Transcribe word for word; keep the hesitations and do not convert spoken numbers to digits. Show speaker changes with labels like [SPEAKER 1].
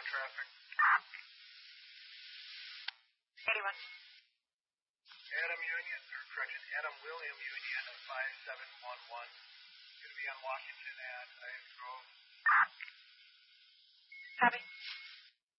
[SPEAKER 1] traffic.
[SPEAKER 2] eighty-one.
[SPEAKER 1] Adam Union, or correction, Adam William Union at five seven one one. Going to be on Washington and Ives Grove.
[SPEAKER 2] Copy.